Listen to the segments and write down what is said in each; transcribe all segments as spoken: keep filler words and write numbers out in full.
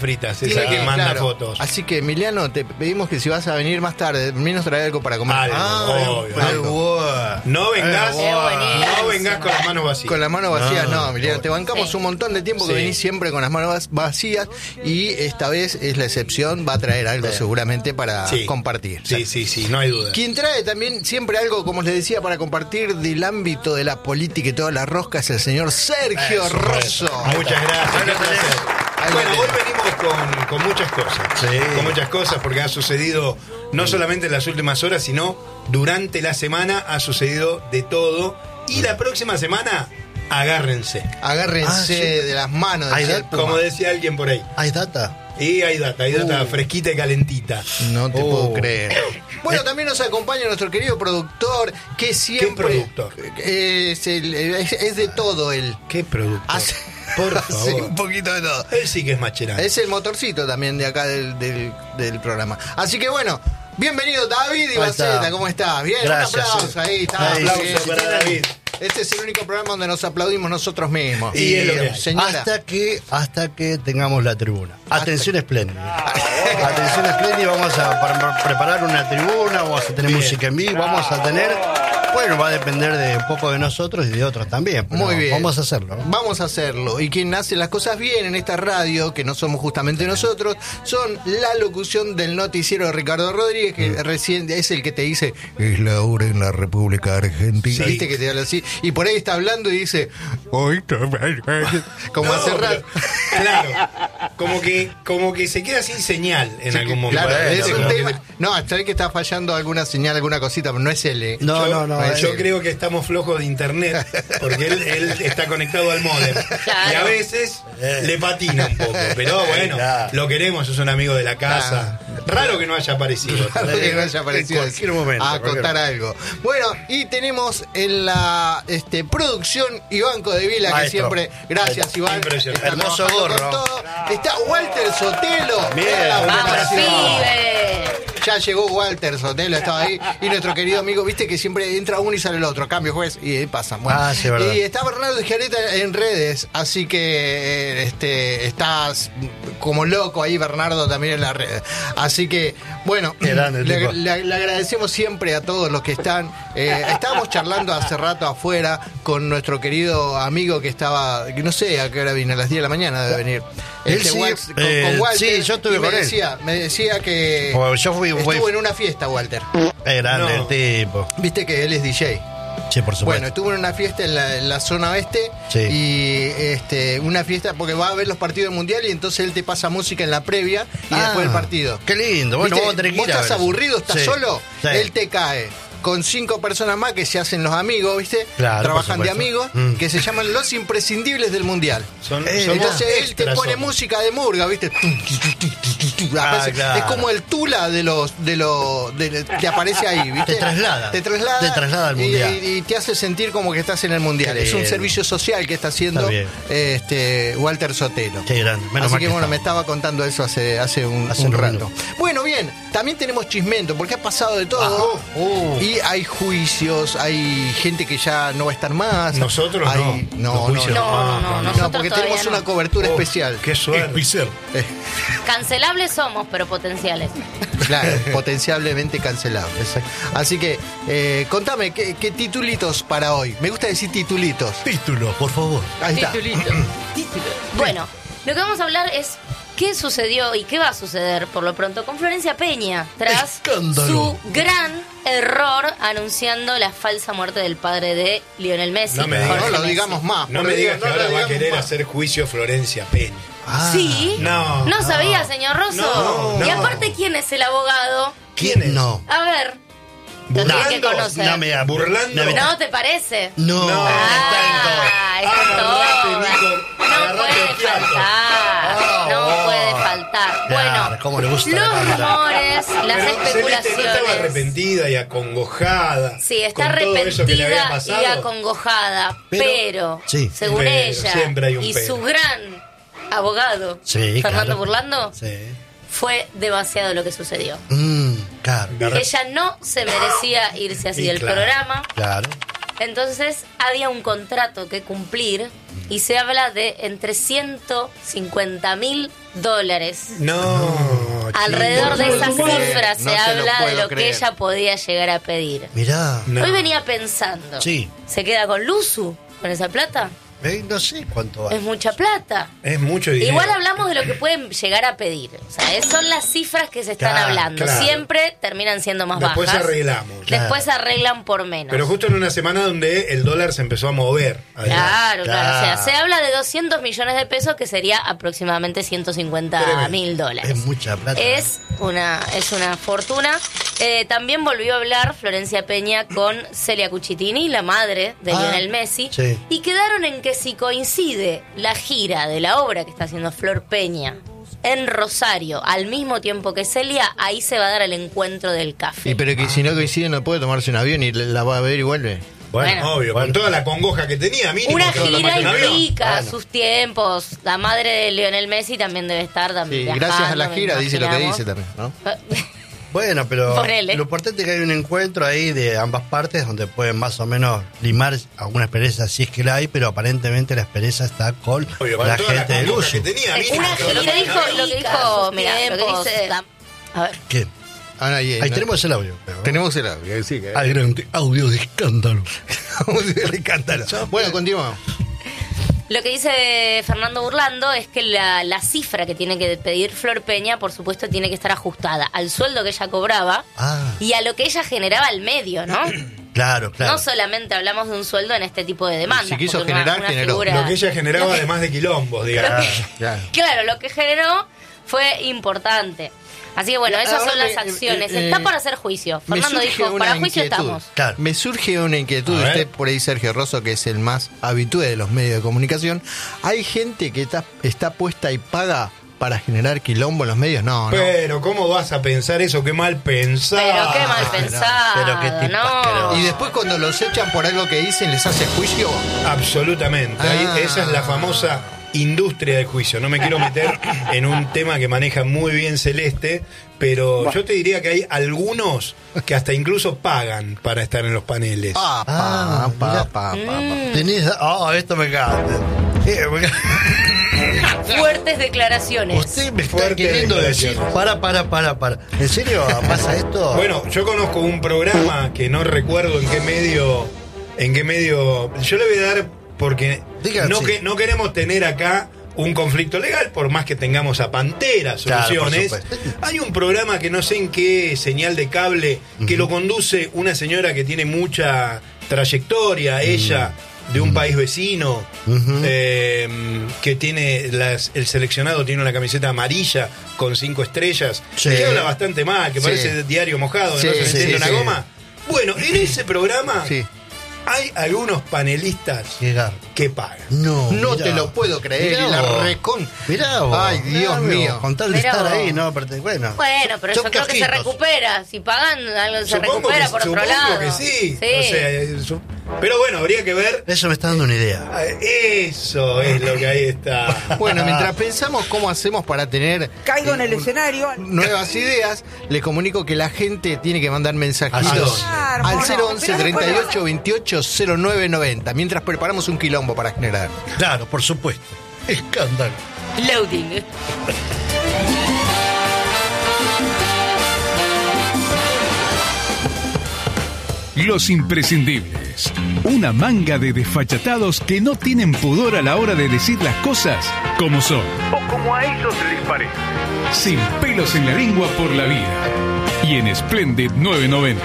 fritas, esa que manda claro. fotos. Así que, Emiliano, te pedimos que si vas a venir más tarde, menos traer algo para comer. Algo, ah, obvio, algo. algo. No vengas, Eh, no vengas con las manos vacías. Con las manos vacías, no, No, Emiliano. no. Te bancamos Sí. un montón de tiempo que Sí. venís siempre con las manos vacías y esta vez es la excepción, va a traer algo Sí. seguramente para Sí. compartir. Sí, sí, sí, no hay duda. Quien trae también siempre algo, como les decía, para compartir del ámbito de la política y toda la rosca es el señor Sergio Eso, Rosso. Muchas gracias. Qué placer. Ahí Bueno, lo hoy tenés. venimos con, con muchas cosas. Sí. Con muchas cosas porque ha sucedido no solamente en las últimas horas, sino durante la semana ha sucedido de todo. Y la próxima semana, agárrense. Agárrense Ah, sí. de las manos. Ahí decía da- el Puma. Como decía alguien por ahí. ¿Hay data? Y hay data, hay data Uh. fresquita y calentita. No te Oh. puedo creer. Bueno, también nos acompaña nuestro querido productor, que siempre... productor? Es, el- es, es de todo él. ¿Qué producto? Hace, Por hace favor. un poquito de todo. Él sí que es macherano. Es el motorcito también de acá del, del, del programa. Así que bueno, bienvenido David Ahí Ibaceta, está. ¿cómo estás? Bien, Gracias, un aplauso, sí. ahí está. Ahí, aplauso bien. para David. Este es el único programa donde nos aplaudimos nosotros mismos. Y es lo que hay. Señora, Hasta que, hasta que tengamos la tribuna. Atención espléndida. Atención espléndida, vamos a pre- preparar una tribuna, vamos a tener Bien. música en vivo, vamos a tener... Bueno, va a depender de un poco de nosotros y de otros también. pero muy bien. Vamos a hacerlo. ¿no? Vamos a hacerlo. Y quien hace las cosas bien en esta radio, que no somos justamente nosotros, son la locución del noticiero de Ricardo Rodríguez, que recién es el que te dice, es la hora en la República Argentina. Sí. ¿Viste que te habla así? Y por ahí está hablando y dice, hoy como No, hace rato. pero- Claro. Como que, como que se queda sin señal en algún momento. Claro, Bueno, es un como que tema. le- No, hasta ahí que está fallando alguna señal, alguna cosita, pero no es él. ¿eh? No, yo, no, no. pues, Yo eh, creo que estamos flojos de internet porque él, él está conectado al módem. Claro. Y a veces Eh. le patina un poco. Pero bueno, Claro. lo queremos, es un amigo de la casa. Raro que no haya aparecido. Claro que no haya aparecido En cualquier momento, a cualquier contar algo. Bueno, y tenemos en la este, producción Iván Codevila, que Maestro. siempre. Gracias, Maestro. Iván. Impresionante. Está Hermoso trabajando gorro. con todo. Está Walter Sotelo. Bien. Hola, ¡Vamos, Walter. pibe! Ya llegó Walter Sotelo, estaba ahí. Y nuestro querido amigo, viste que siempre entra uno y sale el otro. Cambio juez y ahí pasan. Bueno, Ah, sí, verdad. y está Bernardo Giareta en redes, así que eh, este estás como loco ahí, Bernardo, también en las redes. Así que, bueno, Qué grande, le, tipo. le- le agradecemos siempre a todos los que están. Eh, estábamos charlando hace rato afuera con nuestro querido amigo que estaba, que no sé a qué hora vine, a las diez de la mañana debe venir. Él sí, Wal- con, eh, con Walter. sí, yo estuve y me con él. decía, me decía que Bueno, yo fui- estuvo fui- en una fiesta, Walter. Es grande No. el tipo. Viste que él es D J. Sí, por supuesto. Bueno, estuvo en una fiesta en la, en la zona oeste Sí. y este una fiesta porque va a ver los partidos del mundial y entonces él te pasa música en la previa y Ah, después del partido. Qué lindo. Bueno, ¿Viste? vamos a tener que Vos ir a estás ver eso. aburrido, estás Sí, solo, sí. él te cae con cinco personas más que se hacen los amigos, ¿viste? Claro, Trabajan por de supuesto. amigos, Mm. que se llaman los imprescindibles del mundial. Son, Eh, somos Entonces él te extras, pone somos. música de murga, ¿viste? Ah, Aparece- claro. Es como el tula de los de los de- que aparece ahí, ¿viste? Te traslada. Te traslada. Te traslada al y- mundial. Y, y te hace sentir como que estás en el mundial. Qué Es un bien. servicio social que está haciendo Está bien. este Walter Sotelo. Qué grande. Menos Así mal que que bueno, me estamos. estaba contando eso hace, hace un, Hace un unos rato. minutos. Bueno, bien, también tenemos chismento, porque ha pasado de todo. Ah, uh. Y hay juicios, hay gente que ya no va a estar más. Nosotros Hay- no. No, Los juicios No, no, no, No, nosotros porque todavía tenemos no. una cobertura Oh, especial. Qué suerte. Eh, Cancelables somos, pero potenciales. Claro, potencialmente cancelado. Así que, eh, contame, ¿qué, ¿qué titulitos para hoy? Me gusta decir titulitos. Título, por favor. Ahí está. Titulito. Título. Bueno, lo que vamos a hablar es qué sucedió y qué va a suceder por lo pronto con Florencia Peña tras Escándalo. su gran error anunciando la falsa muerte del padre de Lionel Messi. No me digas. Jorge No lo Messi. digamos más. No por me Dios, digas que no lo ahora va a digamos querer más. hacer juicio Florencia Peña. Ah, Sí. No. No sabía, señor Rosso. No, y no. aparte, ¿quién es el abogado? ¿Quién es? No. A ver, lo tiene que Burlando. conocer. No me Burlando. No, ¿No te parece? No. No. Ah, está en todo. Agarrate, Nico, No agarrate puede el fiato. faltar. No Ah, puede faltar. Claro, Bueno, cómo le gusta la los cámara. rumores, las Pero Celeste no estaba especulaciones. arrepentida y acongojada. Sí, está con todo eso que le había arrepentida y pasado. acongojada, Pero- pero, sí. según Pero, ella siempre hay un y pero. su gran abogado, Sí, Fernando claro. Burlando, Sí. fue demasiado lo que sucedió. Mm, claro. Ella no se merecía irse así Y del claro. programa. Claro. Entonces había un contrato que cumplir y se habla de entre ciento cincuenta mil dólares. No. Alrededor de esa puedo creer, cifra no se te lo habla de puedo lo que creer. ella podía llegar a pedir. Mirá. No. Hoy venía pensando. Sí. ¿Se queda con Luzu con esa plata? Eh, no sé cuánto va. Es mucha plata. Es mucho dinero. Igual hablamos de lo que pueden llegar a pedir. O sea, es- son las cifras que se están Claro, hablando. claro. Siempre terminan siendo más Después bajas. arreglamos. Claro. Después arreglan por menos. Pero justo en una semana donde el dólar se empezó a mover. Claro, claro, Claro. O sea, se habla de doscientos millones de pesos, que sería aproximadamente ciento cincuenta mil dólares. Es mucha plata. Es una, es una fortuna. Eh, también volvió a hablar Florencia Peña con Celia Cucitini, la madre de Ah, Lionel Messi, sí. y quedaron en que si coincide la gira de la obra que está haciendo Flor Peña en Rosario al mismo tiempo que Celia, ahí se va a dar el encuentro del café. Y pero que si no coincide no puede tomarse un avión y la va a ver y vuelve. Bueno. Obvio, con toda la congoja que tenía, mínimo. Una que no gira tomarse un avión. implica Bueno. sus tiempos. La madre de Lionel Messi también debe estar también Sí, viajando, gracias a la me gira dice lo que imaginamos. dice también, ¿no? Bueno, pero Ponele. lo importante es que hay un encuentro ahí de ambas partes donde pueden más o menos limar alguna aspereza si es que la hay, pero aparentemente la aspereza está con Obvio, con la toda gente del congoja uso. que tenía, mínimo Una que gira, no lo que tomarse dijo, un avión. lo que dijo, mira, lo que tiempos, dice, la- a ver, ¿Qué? Ah, no, ahí, Ahí no. tenemos el audio. pero- Tenemos el audio, sí. Que... Al grande audio de escándalo. de escándalo. Bueno, continuamos. lo que dice Fernando Burlando es que la, la cifra que tiene que pedir Flor Peña, por supuesto, tiene que estar ajustada al sueldo que ella cobraba Ah, y a lo que ella generaba al medio, ¿no? claro, claro. No solamente hablamos de un sueldo en este tipo de demandas. Si quiso porque una- generar, una generó. figura- Lo que ella generaba además de quilombos, digamos. Claro. Claro, lo que generó fue importante. Así que bueno, esas Ahora son las me- acciones. eh, Está para hacer juicio. Me Fernando surge dijo, una para juicio inquietud. estamos. Claro. Me surge una inquietud, A ver. usted por ahí, Sergio Rosso, que es el más habitué de los medios de comunicación. ¿Hay gente que está, está puesta y paga para generar quilombo en los medios? No, no. Pero, ¿cómo vas a pensar eso? Qué mal pensado. Pero qué mal pensado, pero qué tipo ¿no? asqueroso. Y después cuando los echan por algo que dicen, ¿les hace juicio? Absolutamente. Ahí- Ah. esa es la famosa industria del juicio. No me quiero meter en un tema que maneja muy bien Celeste, pero yo te diría que hay algunos que hasta incluso pagan para estar en los paneles. Pa, pa, Ah, pa, mira. pa, pa, pa. Tenés. Ah, esto me encanta. Eh, me encanta. Fuertes declaraciones. Usted me está Fuerte queriendo decir. declaración. Para, para, para, para. ¿En serio pasa esto? Bueno, yo conozco un programa que no recuerdo en qué medio, en qué medio. Yo le voy a dar porque Diga, no sí. que no queremos tener acá un conflicto legal, por más que tengamos a Pantera Claro, por Soluciones. supuesto. Hay un programa que no sé en qué señal de cable que lo conduce una señora que tiene mucha trayectoria, ella de un país vecino, Ujú. eh, que tiene las- el seleccionado tiene una camiseta amarilla con cinco estrellas, Sí. que habla bastante mal, que Sí. parece diario mojado, que Sí, no se le sí, entiende sí, una sí. goma. Bueno, en ese programa Sí. hay algunos panelistas Qué garro. que pagan. No, No mirá. te lo puedo creer. Mirá Y la vos. recon. Mirá vos. Ay, Dios Mirá mío. vos. Con tal de Mirá estar vos. ahí, no, pero bueno. Bueno, pero Son yo creo que se kiosquitos. recupera. Si pagan, algo se Supongo recupera que, por otro supongo lado. que sí. Sí. O sea, eh, su- pero bueno, habría que ver. Eso me está dando una idea. eh, Eso es lo que ahí está. Bueno, mientras pensamos cómo hacemos para tener Caigo en el eh, un- escenario. nuevas ideas, les comunico que la gente tiene que mandar mensajitos ¿A dónde? al Claro, cero once pero treinta y después ocho veintiocho cero nueve noventa mientras preparamos un quilombo para generar. Claro, por supuesto. Escándalo. Loading. Los imprescindibles. Una manga de desfachatados que no tienen pudor a la hora de decir las cosas como son. O como a ellos les parece. Sin pelos en la lengua por la vida. Y en Splendid novecientos noventa.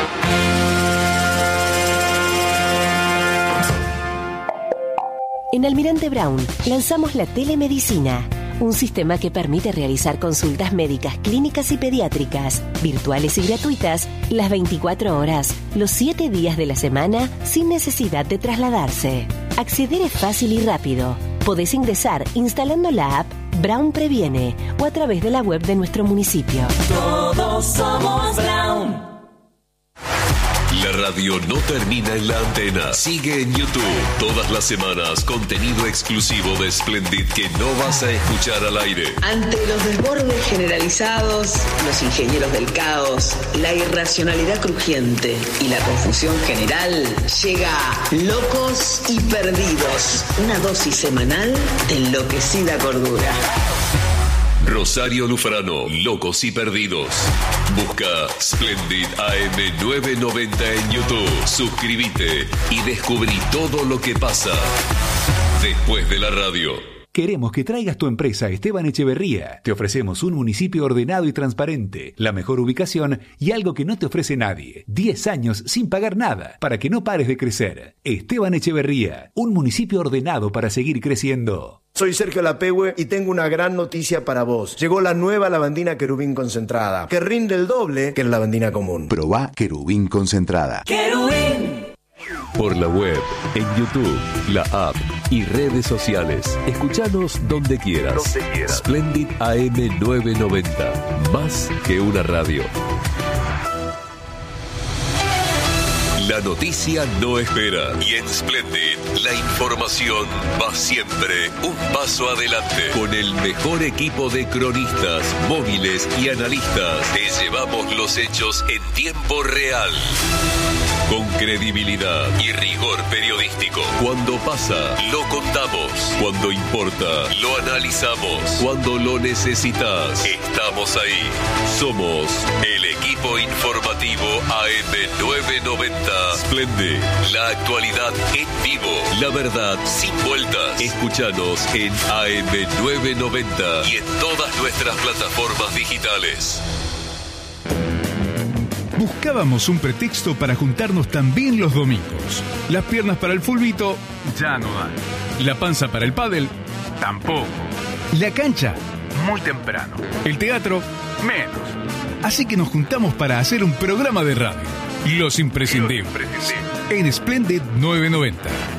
En Almirante Brown lanzamos la telemedicina, un sistema que permite realizar consultas médicas, clínicas y pediátricas, virtuales y gratuitas, las veinticuatro horas, los siete días de la semana, sin necesidad de trasladarse. Acceder es fácil y rápido. Podés ingresar instalando la app Brown Previene o a través de la web de nuestro municipio. Todos somos Brown. La radio no termina en la antena. Sigue en YouTube. Todas las semanas, contenido exclusivo de Splendid que no vas a escuchar al aire. Ante los desbordes generalizados, los ingenieros del caos, la irracionalidad crujiente y la confusión general, llega Locos y Perdidos, una dosis semanal de enloquecida cordura. Rosario Lufrano, Locos y Perdidos. Busca Splendid A M novecientos noventa en YouTube. Suscríbete y descubrí todo lo que pasa después de la radio. Queremos que traigas tu empresa a Esteban Echeverría. Te ofrecemos un municipio ordenado y transparente, la mejor ubicación y algo que no te ofrece nadie. diez años sin pagar nada, para que no pares de crecer. Esteban Echeverría, un municipio ordenado para seguir creciendo. Soy Sergio Lapehue y tengo una gran noticia para vos. Llegó la nueva lavandina Querubín concentrada, que rinde el doble que la lavandina común. Probá Querubín concentrada. Querubín. Por la web, en YouTube, la app y redes sociales. Escuchanos donde quieras. Donde quieras. Splendid A M novecientos noventa. Más que una radio. La noticia no espera. Y en Splendid, la información va siempre un paso adelante. Con el mejor equipo de cronistas, móviles y analistas, te llevamos los hechos en tiempo real. Con credibilidad y rigor periodístico. Cuando pasa, lo contamos. Cuando importa, lo analizamos. Cuando lo necesitas, estamos ahí. Somos el equipo informativo A M novecientos noventa. Splendid, la actualidad en vivo. La verdad sin vueltas. Escúchanos en A M novecientos noventa y en todas nuestras plataformas digitales. Buscábamos un pretexto para juntarnos también los domingos. Las piernas para el fulbito ya no dan. La panza para el pádel tampoco. La cancha muy temprano. El teatro menos. Así que nos juntamos para hacer un programa de radio. Los imprescindibles. En Splendid novecientos noventa.